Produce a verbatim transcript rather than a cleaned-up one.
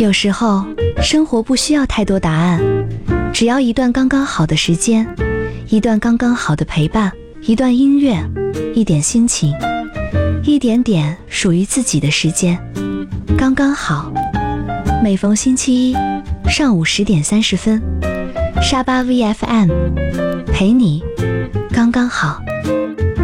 有时候，生活不需要太多答案，只要一段刚刚好的时间，一段刚刚好的陪伴，一段音乐，一点心情，一点点属于自己的时间，刚刚好。每逢星期一上午十点三十分，沙巴 V F M 陪你刚刚好。